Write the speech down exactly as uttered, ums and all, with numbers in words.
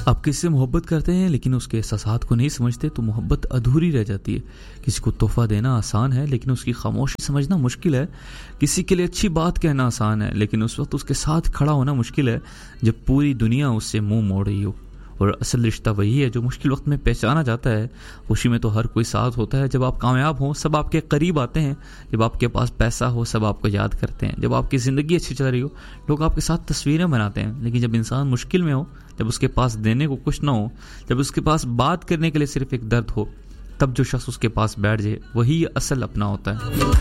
आप किसी से मोहब्बत करते हैं लेकिन उसके एहसासात को नहीं समझते तो मोहब्बत अधूरी रह जाती है। किसी को तोहफा देना आसान है लेकिन उसकी खामोशी समझना मुश्किल है। किसी के लिए अच्छी बात कहना आसान है लेकिन उस वक्त उसके साथ खड़ा होना मुश्किल है जब पूरी दुनिया उससे मुंह मोड़ रही हो। और असल रिश्ता वही है जो मुश्किल वक्त में पहचाना जाता है। खुशी में तो हर कोई साथ होता है, जब आप कामयाब हों सब आपके करीब आते हैं, जब आपके पास पैसा हो सब आपको याद करते हैं, जब आपकी ज़िंदगी अच्छी चल रही हो लोग आपके साथ तस्वीरें बनाते हैं। लेकिन जब इंसान मुश्किल में हो, जब उसके पास देने को कुछ ना हो, जब उसके पास बात करने के लिए सिर्फ एक दर्द हो, तब जो शख्स उसके पास बैठ जाए वही असल अपना होता है।